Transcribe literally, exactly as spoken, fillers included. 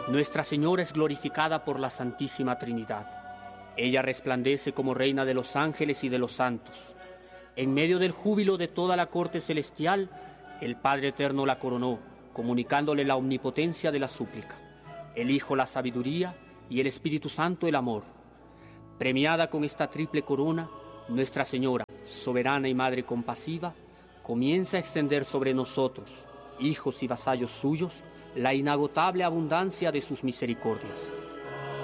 Nuestra Señora es glorificada por la Santísima Trinidad. Ella resplandece como reina de los ángeles y de los santos. En medio del júbilo de toda la corte celestial, el Padre Eterno la coronó, comunicándole la omnipotencia de la súplica, el Hijo la sabiduría y el Espíritu Santo el amor. Premiada con esta triple corona, Nuestra Señora, soberana y Madre compasiva, comienza a extender sobre nosotros, hijos y vasallos suyos, la inagotable abundancia de sus misericordias.